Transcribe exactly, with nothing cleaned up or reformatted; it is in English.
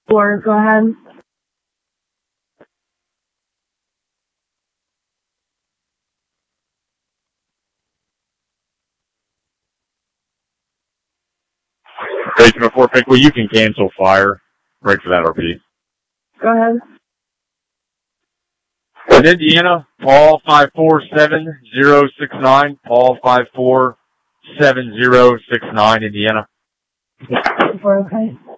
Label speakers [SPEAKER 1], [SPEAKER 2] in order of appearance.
[SPEAKER 1] Four, go ahead.
[SPEAKER 2] Station before pick, well, you can cancel fire. Right for that R P.
[SPEAKER 1] Go ahead.
[SPEAKER 2] In Indiana, Paul five four seven zero six nine. Paul five four seven zero six nine, Indiana.
[SPEAKER 1] Four, okay.